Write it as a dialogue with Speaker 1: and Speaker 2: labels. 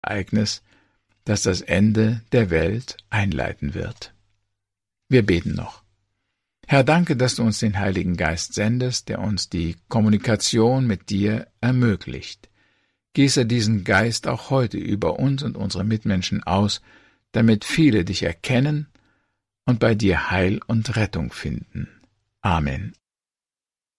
Speaker 1: Ereignis, das das Ende der Welt einleiten wird. Wir beten noch. Herr, danke, dass du uns den Heiligen Geist sendest, der uns die Kommunikation mit dir ermöglicht. Gieße diesen Geist auch heute über uns und unsere Mitmenschen aus, damit viele dich erkennen und bei dir Heil und Rettung finden. Amen.